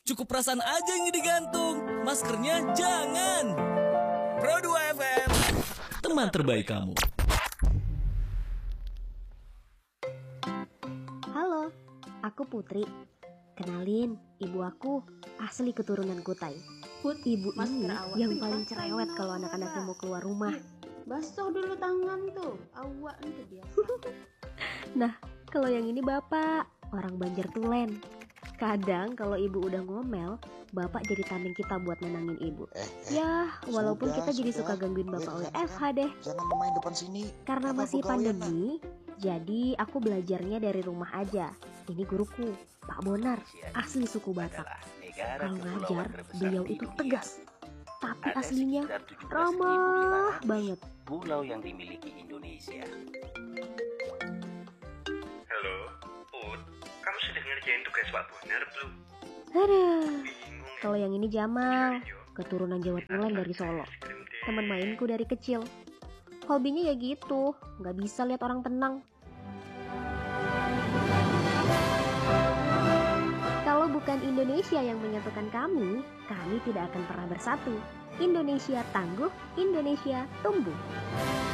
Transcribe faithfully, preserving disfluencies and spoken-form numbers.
Cukup perasaan aja yang digantung, maskernya jangan. Pro dua F M, teman terbaik kamu. Halo, aku Putri. Kenalin, ibu aku asli keturunan Kutai. Put, Ibu ini masker awak yang tuh paling dipakai cerewet kenapa? kalau anak-anaknya mau keluar rumah. Basuh dulu tangan tuh, awak itu biasa. Nah, kalau yang ini bapak, orang Banjar Tulen. Kadang kalau ibu udah ngomel, bapak jadi tameng kita buat nenangin ibu. Eh, eh, Ya, walaupun sudah, kita jadi sudah. suka gangguin bapak Weh, W jangan, F H deh. Jangan main depan sini. Karena Apa masih pegawaian, pandemi, jadi aku belajarnya dari rumah aja. Ini guruku, Pak Bonar, asli suku Batak. Kalau ngajar, beliau itu tegas. Tapi aslinya ramah banget. Pulau yang dimiliki Indonesia. Halo, Put. Kamu sudah ngerjain tugas Pak Bonar belum? Aduh, Bingung. kalau yang ini Jamal, keturunan Jawa Tulen dari Solo. Krim deh. Teman mainku dari kecil. Hobinya ya gitu, nggak bisa lihat orang tenang. Kalau bukan Indonesia yang menyatukan kami, kami tidak akan pernah bersatu. Indonesia tangguh, Indonesia tumbuh.